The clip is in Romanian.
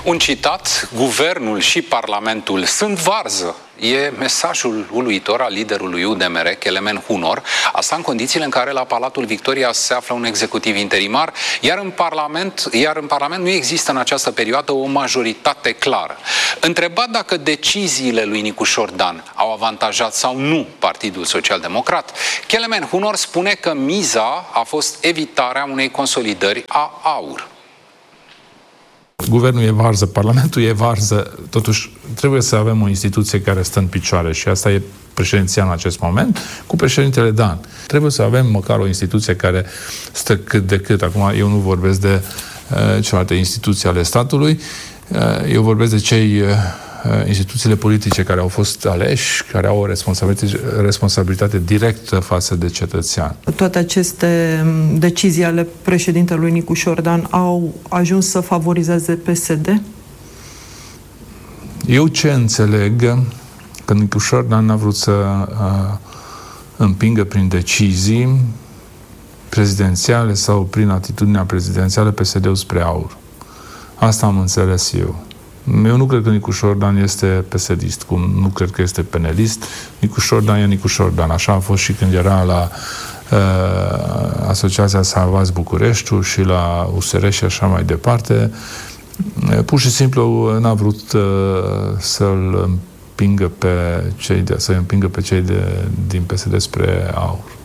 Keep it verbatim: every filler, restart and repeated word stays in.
Un citat, guvernul și parlamentul sunt varză. E mesajul uluitor al liderului U D M R, Kelemen Hunor, asta în condițiile în care la Palatul Victoria se află un executiv interimar, iar în Parlament, iar în Parlament nu există în această perioadă o majoritate clară. Întrebat dacă deciziile lui Nicu Șordan au avantajat sau nu Partidul Social-Democrat, Kelemen Hunor spune că miza a fost evitarea unei consolidări a A U R. Guvernul e varză, Parlamentul e varză, totuși trebuie să avem o instituție care stă în picioare și asta e președinția în acest moment, cu președintele Dan. Trebuie să avem măcar o instituție care stă cât de cât. Acum eu nu vorbesc de uh, celelalte instituții ale statului, uh, eu vorbesc de cei uh, instituțiile politice care au fost aleși, care au o responsabilitate, responsabilitate directă față de cetățean. Toate aceste decizii ale președintelui Nicu Șordan au ajuns să favorizeze P S D? Eu ce înțeleg, că Nicu Șordan n-a vrut să uh, împingă prin decizii prezidențiale sau prin atitudinea prezidențială P S D-ul spre A U R. Asta am înțeles eu. Eu nu cred că Nicu Șordan este P S D-ist, cum nu cred că este penelist. Nicu Șordan e Nicu Șordan. Așa a fost și când era la uh, Asociația Salvați Bucureștiul și la U S R și așa mai departe. Pur și simplu n-a vrut uh, să-l împingă pe cei de, să împingă pe cei de, din P S D spre A U R.